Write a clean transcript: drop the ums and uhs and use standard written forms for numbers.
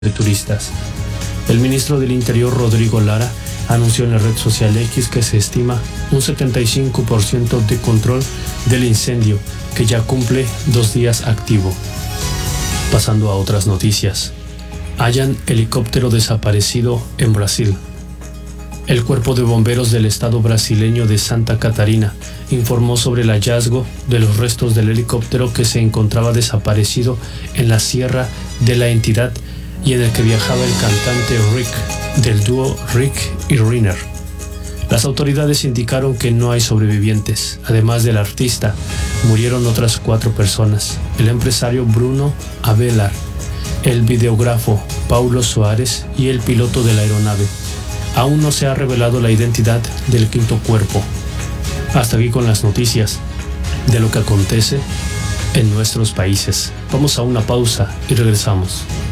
de turistas. El ministro del Interior, Rodrigo Lara, anunció en la red social X que se estima un 75% de control del incendio, que ya cumple 2 días activo. Pasando a otras noticias. Hallan helicóptero desaparecido en Brasil. El Cuerpo de Bomberos del estado brasileño de Santa Catarina informó sobre el hallazgo de los restos del helicóptero que se encontraba desaparecido en la sierra de la entidad y en el que viajaba el cantante Rick, del dúo Rick y Renner. Las autoridades indicaron que no hay sobrevivientes. Además del artista, murieron otras 4 personas: el empresario Bruno Avelar, el videógrafo Paulo Soares y el piloto de la aeronave. Aún no se ha revelado la identidad del quinto cuerpo. Hasta aquí con las noticias de lo que acontece en nuestros países. Vamos a una pausa y regresamos.